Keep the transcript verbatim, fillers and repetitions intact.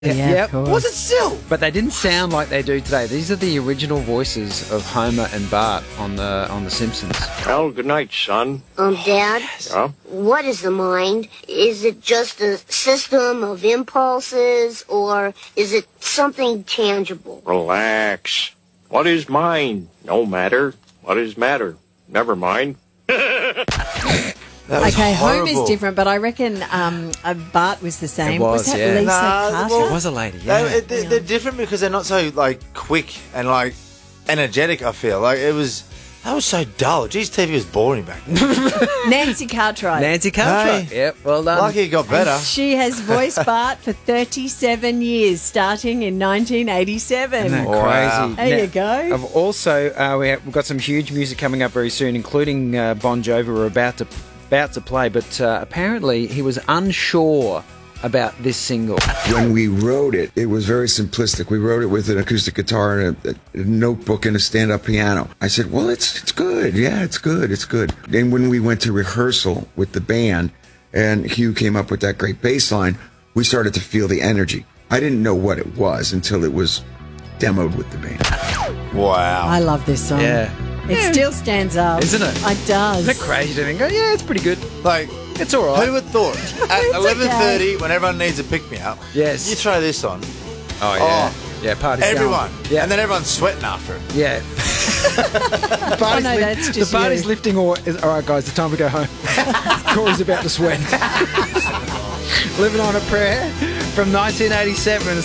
Yeah, Yep. of course. Was it still? But they didn't sound like they do today. These are the original voices of Homer and Bart on the on The Simpsons. Well, good night, son. Um, Dad, Yeah? what is the mind? Is it just a system of impulses, or is it something tangible? Relax. What is mind? No matter. What is matter? Never mind. That was Okay, horrible. Homer's different, but I reckon um, uh, Bart was the same. It was, that yeah. Lisa Nah, Carter? well- It was a lady, yeah. They, they, they're different because they're not so like quick and like energetic. I feel like it was. That was so dull. Geez, T V was boring back then. Nancy Cartwright. Nancy Cartwright. Hey. Yep, well done. Lucky it got better. She has voiced Bart for thirty-seven years, starting in nineteen eighty-seven. Isn't that Wow. crazy? There you go. I've also, uh, we have, we've got some huge music coming up very soon, including uh, Bon Jovi. We're about to about to play, but uh, apparently he was unsure about this single. When we wrote it, it was very simplistic. We wrote it with an acoustic guitar and a, a notebook and a stand-up piano. I said, well, it's it's good. Yeah, it's good. It's good. Then when we went to rehearsal with the band and Hugh came up with that great bass line, we started to feel the energy. I didn't know what it was until it was demoed with the band. Wow. I love this song. Yeah. It still stands up. Isn't it? It does. Isn't it crazy to think, oh, yeah, it's pretty good. Like, It's all right. who would thought at It's eleven thirty when everyone needs a pick me up? Yes. You throw this on, Oh, yeah. Oh, yeah, party's everyone, going. Yeah. and then everyone's sweating after it. Yeah. the party's, no, li- that's the just party's you. lifting. All, is, all right, guys, it's time to go home. Corey's about to sweat. Living on a Prayer from nineteen eighty-seven.